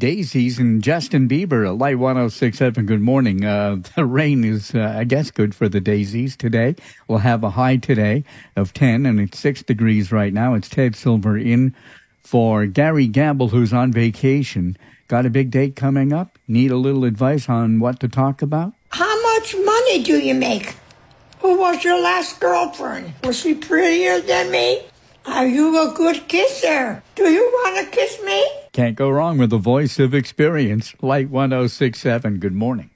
Daisies and Justin Bieber at Light 106.7. Good morning. The rain is, I guess, good for the daisies today. We'll have a high today of 10, and it's 6 degrees right now. It's Ted Silver in for Gary Gamble, who's on vacation. Got a big date coming up? Need a little advice on what to talk about? How much money do you make? Who was your last girlfriend? Was she prettier than me? Are you a good kisser? Do you want to kiss me? Can't go wrong with the voice of experience. Light 106.7. Good morning.